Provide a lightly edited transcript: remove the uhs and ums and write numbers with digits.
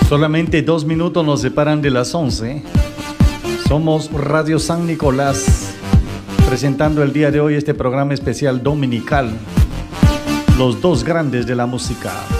Solamente 2 minutos nos separan de las 11. Somos Radio San Nicolás, presentando el día de hoy este programa especial dominical, los dos grandes de la música.